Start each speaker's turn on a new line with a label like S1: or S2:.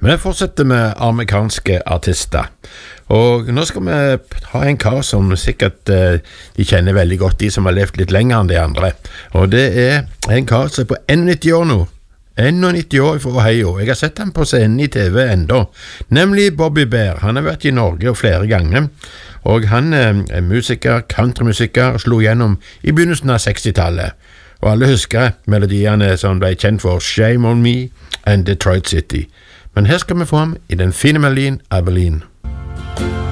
S1: Vi fortsetter med amerikanske artister, og nå skal vi ha en kar som sikkert de kjenner veldig godt, de som har levd litt lenger enn de andre, og det er en kar som er på 91 år nå, 91 år fra Ohio. Jeg har sett ham på scenen i TV enda, nemlig Bobby Bare. Han har vært i Norge flere ganger, og han er musiker, countrymusiker, og slo gjennom i begynnelsen av 60-tallet. Og alle husker melodiene som ble kjent for Shame on Me and Detroit City. Men her skal vi få ham i den fine melodien Abilene.